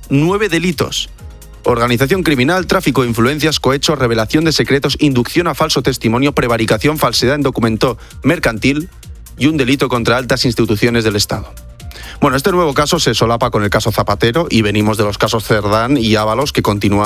9 delitos. Organización criminal, tráfico de influencias, cohecho, revelación de secretos, inducción a falso testimonio, prevaricación, falsedad en documento mercantil y un delito contra altas instituciones del Estado. Bueno, este nuevo caso se solapa con el caso Zapatero y venimos de los casos Cerdán y Ábalos que continúan